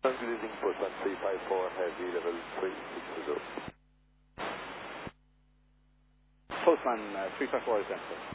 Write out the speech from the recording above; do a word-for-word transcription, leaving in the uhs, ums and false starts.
Good evening, Postman three five four, heavy level three six zero. Postman uh, three five four is empty.